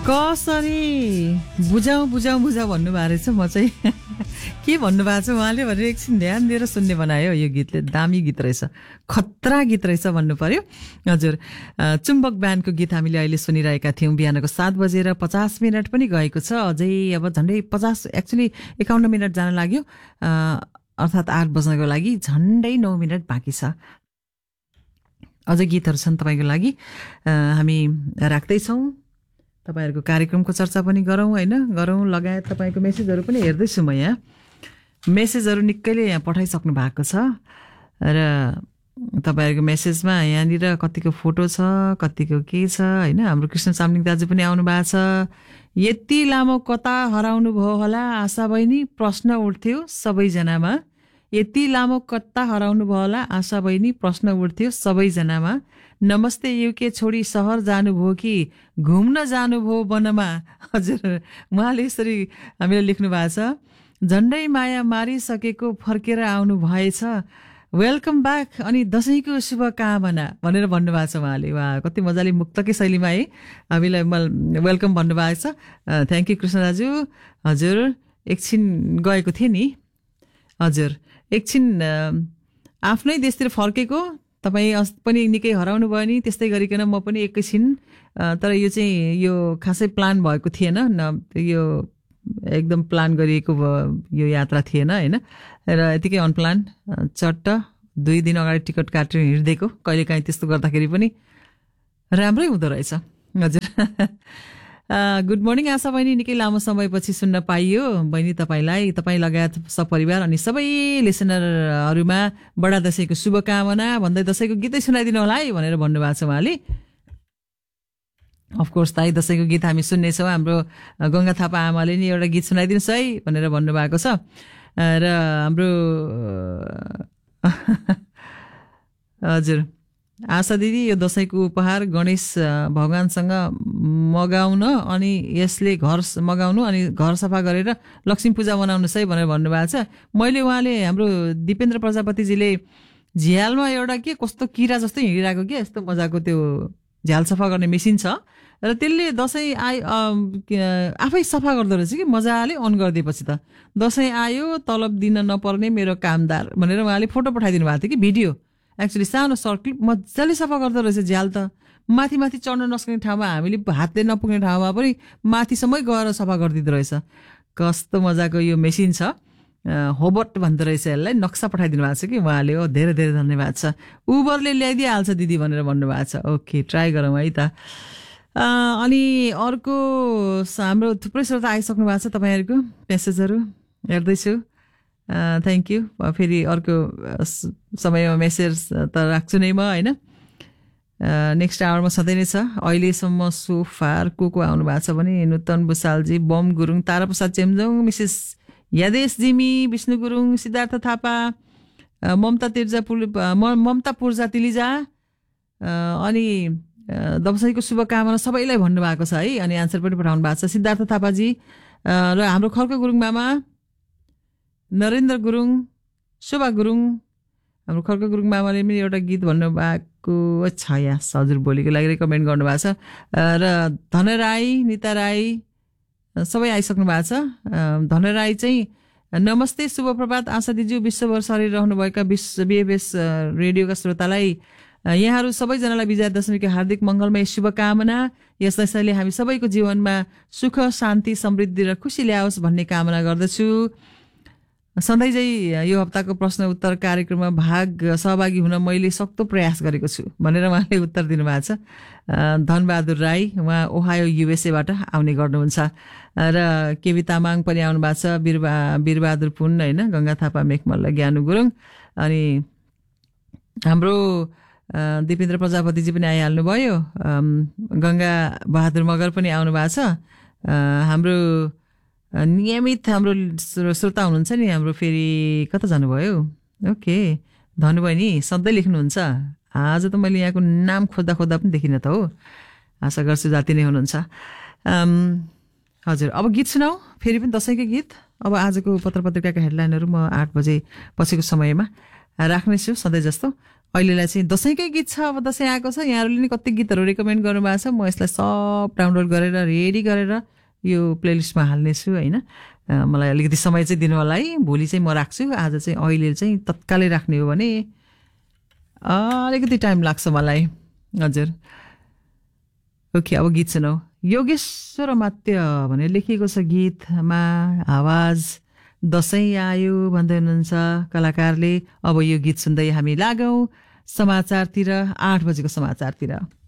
कसरी बुझाउँ भन्नुभएको रहेछ। म चाहिँ के भन्नुभएको छ उहाँले भनेर एकछिन ध्यान दिएर सुन्ने बनायो। यो गीतले दामी गीत रहेछ, खतरा गीत रहेछ भन्नु पर्यो। हजुर, चुम्बक ब्यान्डको गीत हामीले अहिले सुनिरहेका थियौँ। बिहानको 7:50 पनि गएको छ। अझै अब झन्डै 51 मिनट जान लाग्यो, अर्थात् 8 बज्नको लागि झन्डै 9 मिनट बाँकी छ। अझै गीतहरू छन् तपाईँको लागि, हामी राख्दैछौँ। तपाईँहरूको कार्यक्रमको चर्चा पनि गरौँ लगायत तपाईँको मेसेजहरू पनि हेर्दैछु म। यहाँ मेसेजहरू निकैले यहाँ पठाइसक्नु भएको छ र तपाईँहरूको मेसेजमा यहाँनिर कतिको फोटो छ, कतिको के छ हाम्रो कृष्ण सामलिङ दाजु पनि आउनु भएको छ। यति लामो कता हराउनु भयो होला आशा बहिनी, प्रश्न उठ्थ्यो सबैजनामा। यति लामो कता हराउनु भयो होला आशा बहिनी, प्रश्न उठ्थ्यो सबैजनामा। नमस्ते युके छोडी सहर जानुभयो कि घुम्न जानुभयो वनमा। हजुर, उहाँले यसरी हामीलाई लेख्नु भएको छ। झन्डै माया मारिसकेको फर्केर आउनु भएछ, वेलकम ब्याक अनि दसैँको शुभकामना भनेर भन्नुभएको छ उहाँले। वा, कति मजाले मुक्तकै शैलीमा है हामीलाई वेलकम भन्नुभएको छ। थ्याङ्क यू कृष्ण दाजु। हजुर, एकछिन गएको थिएँ नि। हजुर, एकछिन आफ्नै देशतिर फर्केको। तपाईँ पनि निकै हराउनु भयो नि, त्यस्तै गरिकन म पनि एकैछिन। तर यो चाहिँ यो खासै प्लान भएको थिएन, यो एकदम प्लान गरिएको यो यात्रा थिएन होइन। र यतिकै अनप्लान चट्ट 2 दिन अगाडि टिकट काटेर हिँडिदिएको। कहिलेकाहीँ त्यस्तो गर्दाखेरि पनि राम्रै हुँदो रहेछ। हजुर, गुड मर्निङ आशा बहिनी, निकै लामो समयपछि सुन्न पाइयो बहिनी तपाईँलाई, तपाईँ लगायत सपरिवार अनि सबै लिसनरहरूमा बडा दसैँको शुभकामना भन्दै दसैँको गीतै सुनाइदिनु होला है भनेर भन्नुभएको छ उहाँले। अफकोर्स ताई, दसैँको गीत हामी सुन्नेछौँ। हाम्रो गङ्गा थापा आमाले नि एउटा गीत सुनाइदिनुहोस् है भनेर भन्नुभएको छ। र हाम्रो हजुर आशा दिदी, यो दसैँको उपहार गणेश भगवानसँग मगाउन अनि यसले घर सफा गरेर लक्ष्मी पूजा मनाउनुहोस् है भनेर भन्नुभएको छ। मैले उहाँले हाम्रो दिपेन्द्र प्रजापतिजीले झ्यालमा एउटा के कस्तो किरा जस्तो हिँडिरहेको के यस्तो मजाको त्यो झ्याल सफा गर्ने मेसिन छ र त्यसले दसैँ आफै सफा गर्दो रहेछ कि मजाले अन गरिदिएपछि त। दसैँ आयो तलब दिन नपर्ने मेरो कामदार भनेर उहाँले फोटो पठाइदिनु भएको थियो कि भिडियो। एक्चुअली सानो सर्ट क्लिप मजाले सफा गर्दो रहेछ झ्याल त। माथि चढ्न नसक्ने ठाउँमा, हामीले हातले नपुग्ने ठाउँमा पनि माथिसम्मै गएर सफा गरिदिँदो रहेछ। कस्तो मजाको यो मेसिन छ। होबट भन्दो रहेछ यसलाई। नक्सा पठाइदिनु भएको छ कि उहाँले। हो, धेरै धेरै धन्यवाद छ। उबरले ल्याइदिइहाल्छ दिदी भनेर भन्नुभएको छ। ओके, ट्राई गरौँ है त। अनि अर्को हाम्रो थुप्रै श्रोता आइसक्नु भएको छ। तपाईँहरूको मेसेजहरू हेर्दैछु। Thank you. फेरि अर्को समयमा मेसेज त राख्छु नै म होइन। नेक्स्ट आवरमा सधैँ नै छ। अहिलेसम्म सोफार को आउनु भएको छ भने नूतन भुसालजी, बम गुरुङ, ताराप्रसाद चेम्जोङ, मिसेस यादेश जिमी, विष्णु गुरुङ, सिद्धार्थ थापा, ममता पूर्जा तिलिजा, अनि दसैँको शुभकामना सबैलाई भन्नुभएको छ है। अनि आन्सर पनि पठाउनु भएको छ सिद्धार्थ थापाजी। र हाम्रो खर्क गुरुङ मामा, नरेन्द्र गुरुङ, शोभा गुरुङ, हाम्रो खर्क गुरुङ मामाले पनि एउटा गीत भन्नुभएको छ। यहाँ हजुर भोलिको लागि रेकमेन्ड गर्नुभएको छ। र धन राई, निता राई सबै आइसक्नु भएको छ। धन राई चाहिँ नमस्ते शुभ प्रभात आशा दिजु, विश्वभर सरिरहनुभएका बिएफएस रेडियोका श्रोतालाई यहाँहरू सबैजनालाई विजया दशमीको हार्दिक मङ्गलमय शुभकामना। यस दशैँले हामी सबैको जीवनमा सुख, शान्ति, समृद्धि र खुसी ल्याओस् भन्ने कामना गर्दछु। सधैँ चाहिँ यो हप्ताको प्रश्न उत्तर कार्यक्रममा सहभागी हुन मैले सक्दो प्रयास गरेको छु भनेर उहाँले उत्तर दिनुभएको छ। धनबहादुर राई, उहाँ ओहायो युएसएबाट आउने गर्नुहुन्छ। र केबी तामाङ पनि आउनु भएको छ। वीरबहादुर पुन होइन, गङ्गा थापा, मेघमल्ल, ज्ञानु गुरुङ, अनि हाम्रो दिपेन्द्र प्रजापतिजी पनि आइहाल्नु भयो। गङ्गा बहादुर मगर पनि आउनु भएको छ। हाम्रो नियमित हाम्रो श्रोता हुनुहुन्छ नि, हाम्रो फेरि कता जानुभयो? ओके, धनुभयो नि, सधैँ लेख्नुहुन्छ। आज त मैले यहाँको नाम खोज्दा पनि देखिनँ त। हो, आशा गर्छु जाति नै हुनुहुन्छ। हजुर, अब गीत सुनाऊ, फेरि पनि दसैँकै गीत। अब आजको पत्र पत्रिकाका हेडलाइनहरू म 8 बजे पछिको समयमा राख्नेछु सधैँ जस्तो। अहिलेलाई चाहिँ दसैँकै गीत छ। अब दसैँ आएको छ, यहाँहरूले नि कति गीतहरू रेकमेन्ड गर्नुभएको छ। म यसलाई सब डाउनलोड गरेर रेडी गरेर यो प्लेलिस्टमा हाल्नेछु होइन। मलाई अलिकति समय चाहिँ दिनु होला है, भोलि चाहिँ म राख्छु। आज चाहिँ अहिले चाहिँ तत्कालै राख्ने हो भने अलिकति टाइम लाग्छ मलाई। हजुर ओके, अब गीत सुनौ। योगेश्वर अमात्य भनेर लेखिएको छ गीतमा, आवाज दसैँ आयो भन्दै हुनुहुन्छ कलाकारले। अब यो गीत सुन्दै हामी लागौँ समाचारतिर, 8 बजेको समाचारतिर।